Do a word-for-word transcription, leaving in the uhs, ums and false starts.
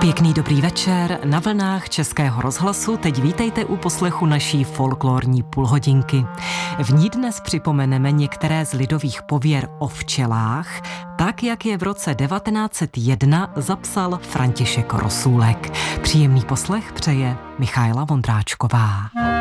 Pěkný dobrý večer na vlnách Českého rozhlasu. Teď vítejte u poslechu naší folklorní půlhodinky. V ní dnes připomeneme některé z lidových pověr o včelách, tak jak je v roce devatenáct set jedna zapsal František Rosůlek. Příjemný poslech přeje Michaela Vondráčková.